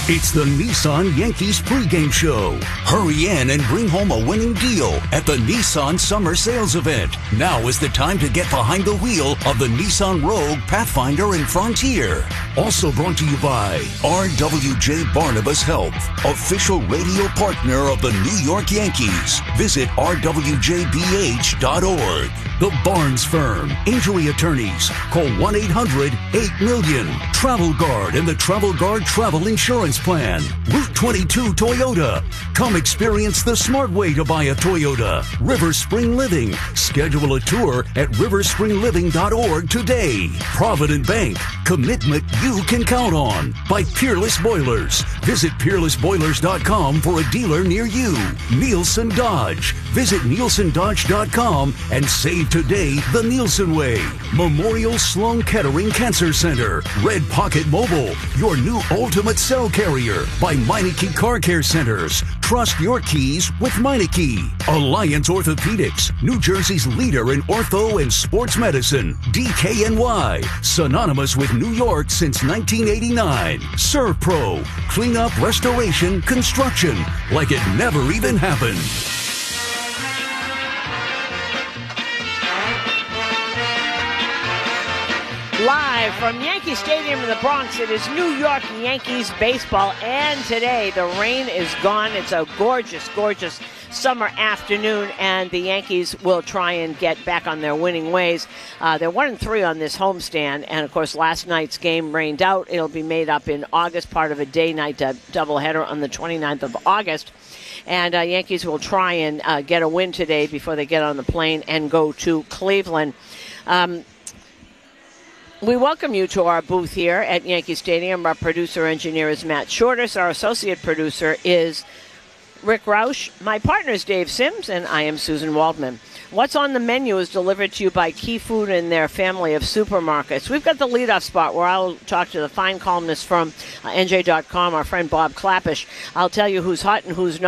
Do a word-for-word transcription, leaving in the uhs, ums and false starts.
It's the Nissan Yankees pregame show. Hurry in and bring home a winning deal at the Nissan Summer Sales Event. Now is the time to get behind the wheel of the Nissan Rogue, Pathfinder, and Frontier. Also brought to you by R W J Barnabas Health, official radio partner of the New York Yankees. Visit r w j b h dot org. The Barnes Firm, injury attorneys. Call one eight hundred eight million. Travel Guard and the Travel Guard Travel Insurance Plan. Route twenty-two Toyota. Come experience the smart way to buy a Toyota. River Spring Living. Schedule a tour at river spring living dot org today. Provident Bank. Commitment you can count on. By Peerless Boilers. Visit peerless boilers dot com for a dealer near you. Nielsen Dodge. Visit nielsen dodge dot com and save today the Nielsen way. Memorial Sloan Kettering Cancer Center. Red Pocket Mobile. Your new ultimate cell carrier. By Meineke Car Care Centers. Trust your keys with Meineke. Alliance Orthopedics. New Jersey's leader in ortho and sports medicine. D K N Y. Synonymous with New York since nineteen eighty-nine. ServPro. Cleanup, restoration, construction. Like it never even happened. Live from Yankee Stadium in the Bronx, it is New York Yankees baseball, and today the rain is gone. It's a gorgeous, gorgeous summer afternoon, and the Yankees will try and get back on their winning ways. Uh, they're one and three on this homestand, and of course last night's game rained out. It'll be made up in August, part of a day-night uh, doubleheader on the twenty-ninth of August. And uh, Yankees will try and uh, get a win today before they get on the plane and go to Cleveland. Um, We welcome you to our booth here at Yankee Stadium. Our producer-engineer is Matt Shortis. Our associate producer is Rick Roush. My partner is Dave Sims, and I am Susan Waldman. What's on the menu is delivered to you by Key Food and their family of supermarkets. We've got the leadoff spot where I'll talk to the fine columnist from uh, N J dot com, our friend Bob Klapisch. I'll tell you who's hot and who's not.